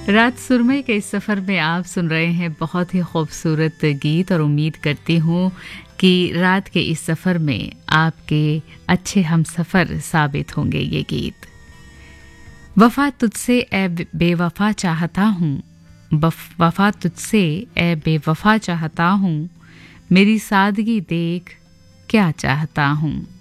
रात सुरमई के इस सफ़र में आप सुन रहे हैं बहुत ही खूबसूरत गीत और उम्मीद करती हूँ कि रात के इस सफ़र में आपके अच्छे हमसफ़र साबित होंगे ये गीत। वफ़ा तुझसे ए बेवफ़ा चाहता हूँ, वफ़ा तुझसे ए बेवफ़ा चाहता हूँ, मेरी सादगी देख क्या चाहता हूँ।